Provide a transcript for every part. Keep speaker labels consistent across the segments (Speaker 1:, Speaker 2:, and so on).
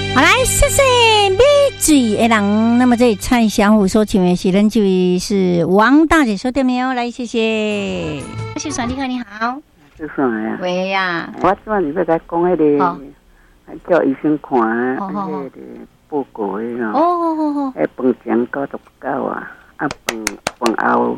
Speaker 1: 好来，谢谢美嘴的人。那么这蔡小虎所请的是咱这位是王大姐说对没有？来，谢谢。秀爽，你好，你好。
Speaker 2: 秀爽呀。
Speaker 1: 喂呀。
Speaker 2: 我昨晚要来讲那个，叫医生看那个报告那个。
Speaker 1: 哦。
Speaker 2: 哎，饭前99啊，饭后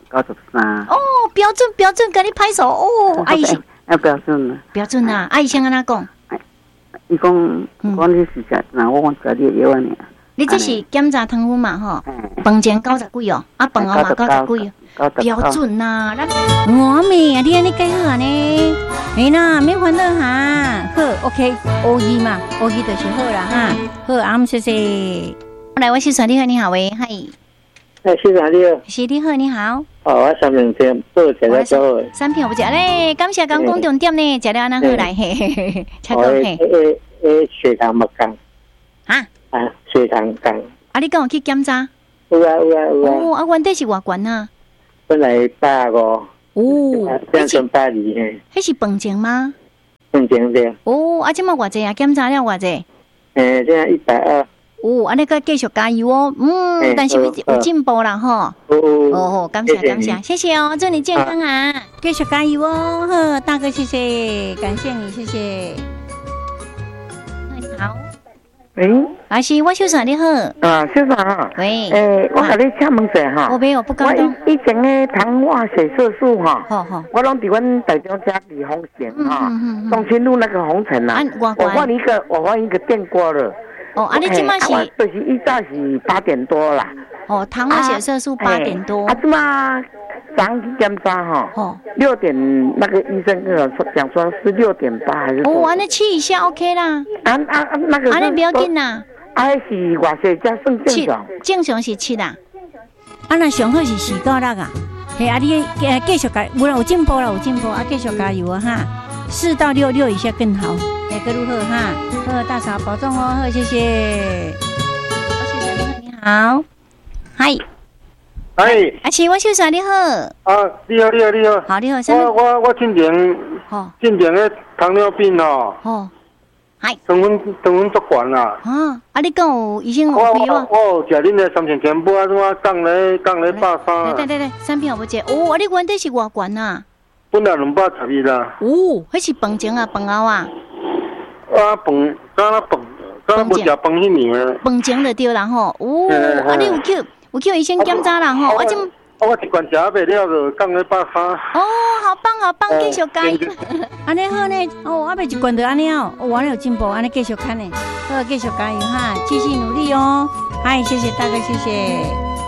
Speaker 2: 93。
Speaker 1: 哦，标准，给你拍手哦。阿姨先。
Speaker 2: 标准啊。
Speaker 1: 标准啊，阿姨先跟他讲。
Speaker 2: 伊讲，我你是食，那我讲食你的药尔。
Speaker 1: 你这是检查汤圆嘛吼？饭前90几哦，饭后嘛90几哦，标准呐。我妹啊，你安尼介好呢？哎啦，免烦恼哈。好 ，OK， 乌鱼嘛，乌鱼就是好啦哈。好，阿姆谢谢。来，我是传你好，你好喂，嗨。
Speaker 2: 是哪里哦？
Speaker 1: 是你好，你好。
Speaker 2: 哦，我3片先报食了就好。
Speaker 1: 3片有食咧，感谢讲重点呢，食了安那好来嘿嘿嘿，才讲嘿。
Speaker 2: 血糖不降。
Speaker 1: 啊？
Speaker 2: 血糖降。
Speaker 1: 啊，你敢有去检查？
Speaker 2: 有啊。
Speaker 1: 哦，啊，原底是偌悬啊？
Speaker 2: 本来150。哦。变成120嘿。
Speaker 1: 迄是饭前吗？
Speaker 2: 饭前对。
Speaker 1: 哦，啊，即马偌济啊？检查了偌济？
Speaker 2: 现在120。
Speaker 1: 哦，安尼个继续加油哦，但是有进步啦吼。哦，感谢，谢谢哦，祝你健康啊，继续加油哦，呵，大哥谢谢，感谢你，谢谢。你好，
Speaker 2: 喂，
Speaker 1: 阿是我秀爽你好。
Speaker 2: 秀爽。
Speaker 1: 喂。
Speaker 2: 我甲你请问者哈。
Speaker 1: 我没有不高兴。
Speaker 2: 我以前的糖化血色素哈，我拢伫阮台中家里红线哈，中清路那个红尘啊，我换一个电锅了。
Speaker 1: 哦，啊，你即马是
Speaker 2: 就是一早是8点多啦。
Speaker 1: 哦，糖化血色素8点多。
Speaker 2: 即马早上去检查哈，6点那个医生跟我讲说是6.8还是？
Speaker 1: 哦，安尼试一下 OK 啦。
Speaker 2: 那个。安
Speaker 1: 尼不要紧啦。
Speaker 2: 是偌济才算正常？
Speaker 1: 正常是7啦。那上好是4到6啊。嘿，啊，你继续加，有进步啦，啊，继续加油啊哈。4到6以下更好。各如何哈？好，大嫂保重哦，好，谢谢。我秀爽你好，嗨，阿奇，我秀爽你好。
Speaker 2: 你好。
Speaker 1: 好，你好，
Speaker 2: 我进前的糖尿病哦。
Speaker 1: 嗨。
Speaker 2: 糖分足悬啦。
Speaker 1: 你讲有医生有开哦。
Speaker 2: 我有食恁的3片全部啊，什么降咧130。
Speaker 1: 对，3片有无食？哦，你原底是偌悬啊？
Speaker 2: 本来211啦。
Speaker 1: 哦，迄是饭前啊，饭后啊？
Speaker 2: 刚无食饭迄样的。饭
Speaker 1: 前就对啦吼。哦，你有叫医生检查啦吼。
Speaker 2: 我一罐食袂了就降咧130。
Speaker 1: 哦，好棒，继续加油。安尼好呢，阿袂一罐就安尼哦，完了有进步，安尼继续看呢。好，继续加油哈，继续努力哦。嗨，谢谢大哥，谢谢。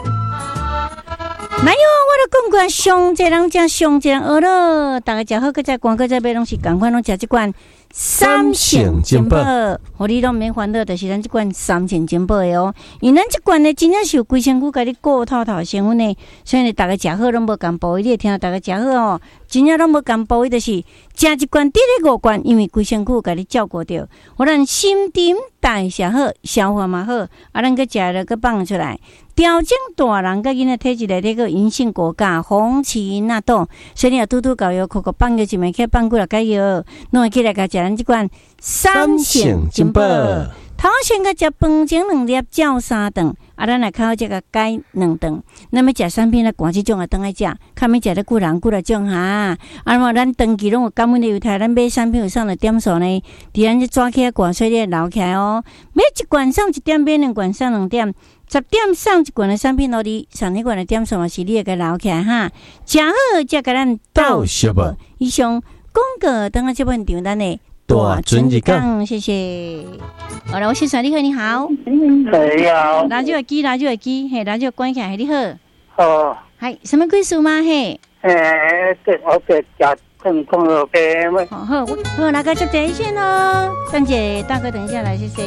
Speaker 1: 哪有我都讲过，上济人食上济人饿了，大家食好，搁再广告再买拢是共款，拢食这罐3成金宝，互你拢免烦恼，就是咱这罐3成金宝的哦。因咱这罐呢，真正是有规身躯，甲你顾透透成分呢，所以呢，大家食好拢无共部位，你会听到大家食好哦，真正拢无共部位，就是食一罐得咧5罐，因为规身躯甲你照顾着，互咱新陈代谢好，消化嘛好，啊，咱搁食了搁放出来。调整大人甲囡仔体质内底个银杏果苷、红芪纳豆，所以你要拄搞药，口放药一枚，去放几落解药，弄起来甲食咱即罐3成金宝。头先甲食饭前2粒，照3顿，咱来靠这个改2顿。那么食3片咧，寒这种啊，当爱食，看要食咧久人久来种哈。嘛，咱长期拢有感染的犹太，咱买3片以上的点数呢，伫咱这抓起来寒水咧留起来哦。买一罐送1点，买2罐送2点，10点送1罐的3片落里，上1罐的点数嘛是你会甲留起来哈。食好才甲咱到食无。以上广告等下这本场咱的。大尊日讲，谢谢。好了，我秀爽你好，你好。
Speaker 2: 你好。
Speaker 1: 拿住耳机，嘿，拿住关起来，你好。
Speaker 2: 哦。
Speaker 1: 系什么贵数吗？嘿。
Speaker 2: 我给家正空了呗。
Speaker 1: 好，那个就等一下喽。三姐，大哥，等一下来，谢谢。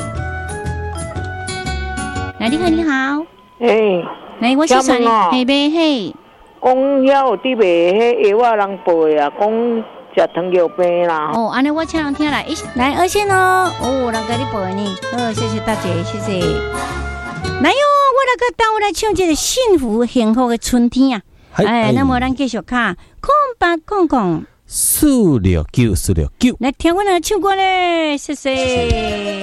Speaker 1: 来，你好，你好。来，我秀爽你，嘿呗嘿。
Speaker 2: 讲遐有伫卖迄药啊，人背啊，讲。食糖尿病啦！
Speaker 1: 安尼我请人听来，来二线哦，人甲你报呢，好，谢谢大姐，谢谢。来哟，我来个到来唱这个幸福幸福的春天啊！那么咱继续卡空469，来听我来唱歌嘞，谢谢。